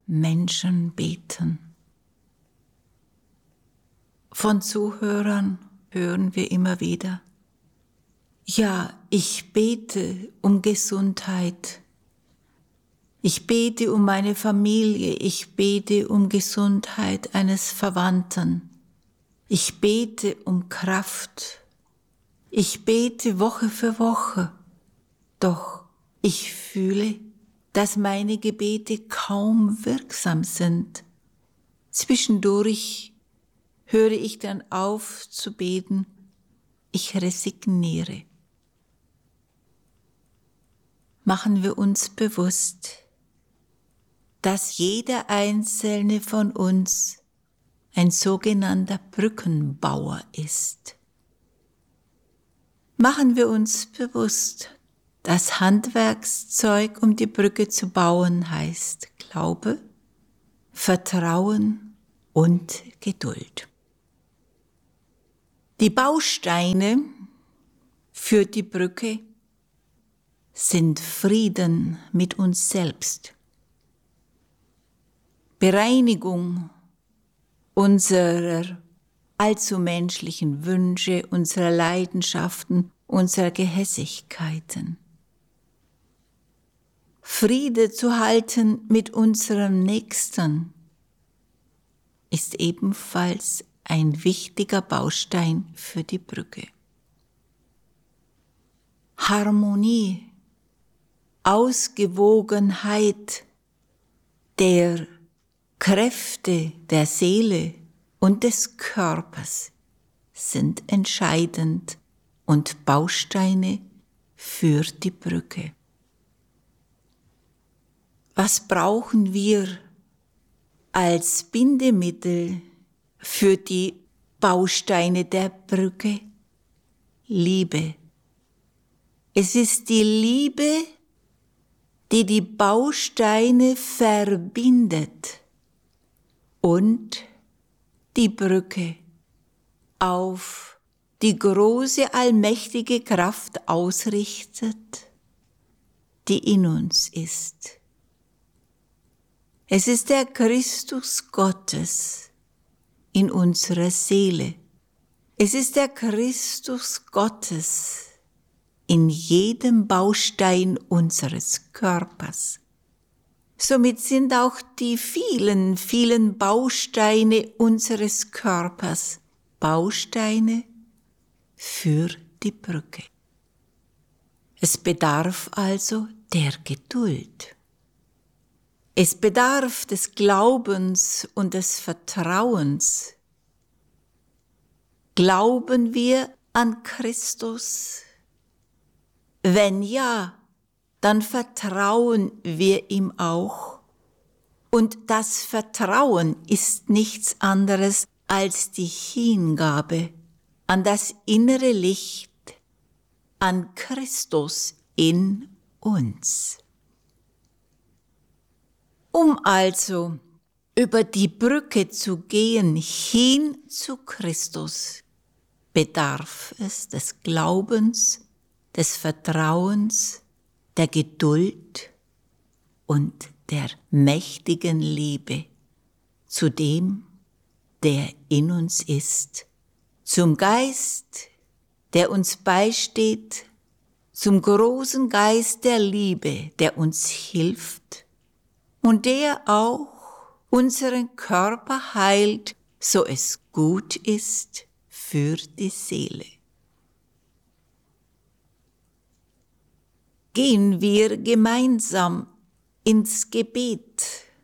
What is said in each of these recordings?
Menschen beten. Von Zuhörern hören wir immer wieder: Ja, ich bete um Gesundheit. Ich bete um meine Familie. Ich bete um Gesundheit eines Verwandten. Ich bete um Kraft. Ich bete Woche für Woche. Doch ich fühle, dass meine Gebete kaum wirksam sind. Zwischendurch höre ich dann auf zu beten. Ich resigniere. Machen wir uns bewusst, dass jeder einzelne von uns ein sogenannter Brückenbauer ist. Machen wir uns bewusst, das Handwerkszeug, um die Brücke zu bauen, heißt Glaube, Vertrauen und Geduld. Die Bausteine für die Brücke sind Frieden mit uns selbst, Bereinigung unserer allzu menschlichen Wünsche, unserer Leidenschaften, unserer Gehässigkeiten. Friede zu halten mit unserem Nächsten ist ebenfalls ein wichtiger Baustein für die Brücke. Harmonie, Ausgewogenheit der Kräfte der Seele und des Körpers sind entscheidend und Bausteine für die Brücke. Was brauchen wir als Bindemittel für die Bausteine der Brücke? Liebe. Es ist die Liebe, die die Bausteine verbindet und die Brücke auf die große allmächtige Kraft ausrichtet, die in uns ist. Es ist der Christus Gottes in unserer Seele. Es ist der Christus Gottes in jedem Baustein unseres Körpers. Somit sind auch die vielen, vielen Bausteine unseres Körpers Bausteine für die Brücke. Es bedarf also der Geduld. Es bedarf des Glaubens und des Vertrauens. Glauben wir an Christus? Wenn ja, dann vertrauen wir ihm auch. Und das Vertrauen ist nichts anderes als die Hingabe an das innere Licht, an Christus in uns. Um also über die Brücke zu gehen hin zu Christus, bedarf es des Glaubens, des Vertrauens, der Geduld und der mächtigen Liebe zu dem, der in uns ist, zum Geist, der uns beisteht, zum großen Geist der Liebe, der uns hilft und der auch unseren Körper heilt, so es gut ist für die Seele. Gehen wir gemeinsam ins Gebet.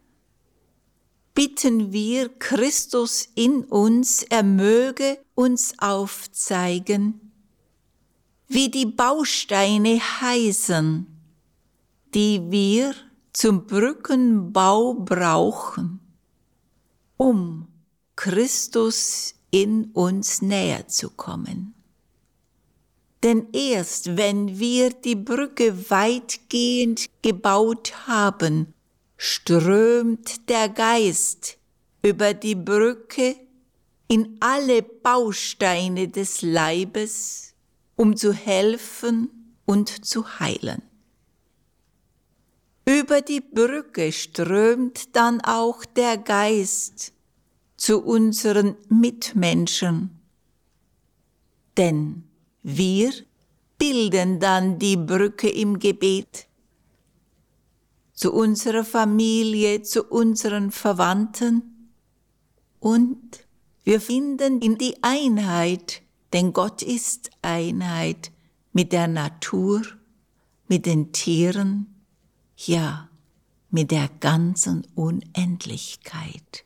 Bitten wir Christus in uns, er möge uns aufzeigen, wie die Bausteine heißen, die wir zum Brückenbau brauchen, um Christus in uns näher zu kommen. Denn erst wenn wir die Brücke weitgehend gebaut haben, strömt der Geist über die Brücke in alle Bausteine des Leibes, um zu helfen und zu heilen. Über die Brücke strömt dann auch der Geist zu unseren Mitmenschen. Denn wir bilden dann die Brücke im Gebet zu unserer Familie, zu unseren Verwandten und wir finden in die Einheit, denn Gott ist Einheit mit der Natur, mit den Tieren, ja, mit der ganzen Unendlichkeit.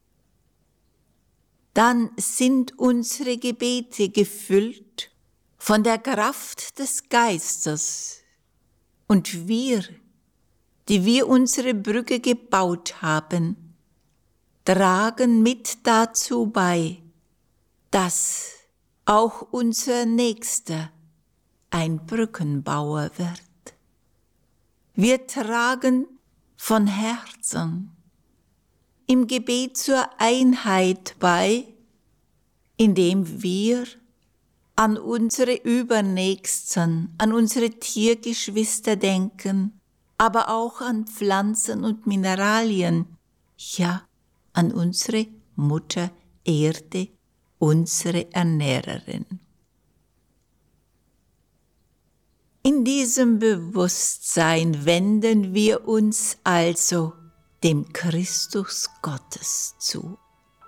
Dann sind unsere Gebete gefüllt von der Kraft des Geistes und wir, die wir unsere Brücke gebaut haben, tragen mit dazu bei, dass auch unser Nächster ein Brückenbauer wird. Wir tragen von Herzen im Gebet zur Einheit bei, indem wir an unsere Übernächsten, an unsere Tiergeschwister denken, aber auch an Pflanzen und Mineralien, ja, an unsere Mutter Erde, unsere Ernährerin. In diesem Bewusstsein wenden wir uns also dem Christus Gottes zu.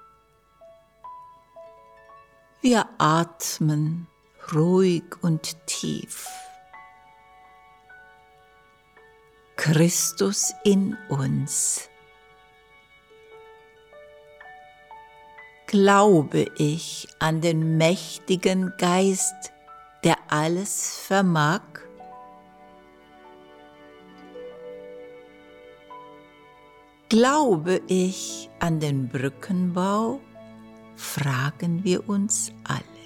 Wir atmen ruhig und tief. Christus in uns. Glaube ich an den mächtigen Geist, der alles vermag? Glaube ich an den Brückenbau? Fragen wir uns alle.